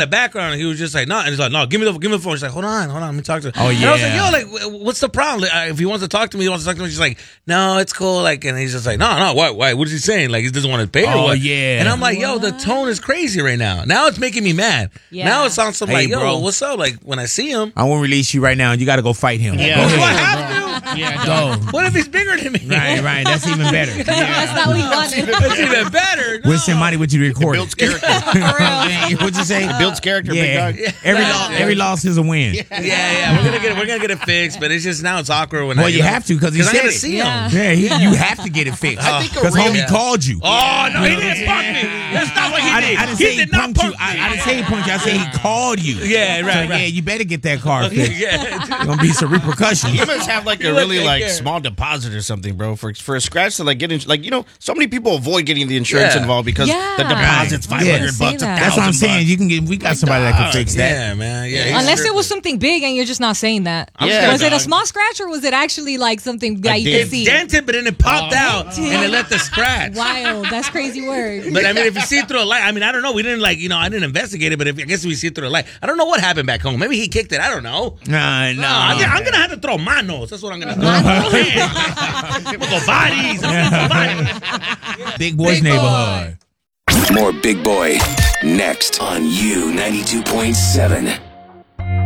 the background, and he was just like, no. And he's like, no, give me the phone. She's like, hold on, let me talk to him. Oh, yeah. And I was like, yo, like, what's the problem? Like, if he wants to talk to me, She's like, no, it's cool. Like, and he's just like, no, why? What is he saying? Like, he doesn't want to pay or what? Yeah. And I'm like, yo, the tone is crazy right now. Now it's making me mad. Yeah. Now it sounds something like, yo, bro. what's up? Like, when I see him. I won't release you right now. You got to go fight him. Yeah. Go Do I ahead. have to? Yeah, Go. What if he's bigger than me? Right. That's even better. That's not what he wanted. That's even better. No. We'll send Monty with you to record builds it. character. What'd you say? Builds character, big dog. Every loss is a win. Yeah. We're gonna get it fixed, but it's just now it's awkward when Well, you have to because he I said gotta it. see Yeah. him. Yeah, you have to get it fixed. I think a Because real- homie called you. Oh no, he didn't punk me. That's not what he did. I didn't He say he did not punked you. punk me. I didn't say he punked you. I said he called you. Yeah, right, So, yeah, you better get that car fixed. Yeah. There's gonna be some repercussions. You must have like a You really take like care. small deposit or something, bro, for a scratch to like get in. Like, you know, so many people avoid getting the insurance Yeah. involved because Yeah. the deposit's Right. 500 Yeah. bucks, Say that. That's what I'm $1,000 saying. You can get. We got somebody that can fix that. Yeah, man. Yeah. Unless it was something big and you're just not saying that. Yeah, Was it a dog. small scratch or was it actually like something that you dent. could see? dented, but then it popped out and it left the scratch. Wild. That's crazy word. But I mean, if you see it through a light, I mean, I don't know. We didn't I didn't investigate it, but I guess we see it through a light. I don't know what happened back home. Maybe he kicked it. I don't know. No. I'm gonna have to throw manos. That's what I'm gonna do. I'm gonna go bodies. I'm gonna go bodies. Big Boys Big boy. Neighborhood. More Big Boy next on U92.7.